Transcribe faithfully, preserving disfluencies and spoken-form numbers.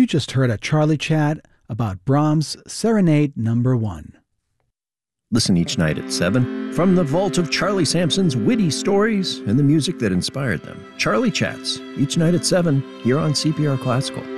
You just heard a Charlie Chat about Brahms' Serenade Number One. Listen each night at seven from the vault of Charlie Sampson's witty stories and the music that inspired them. Charlie Chats, each night at seven, here on C P R Classical.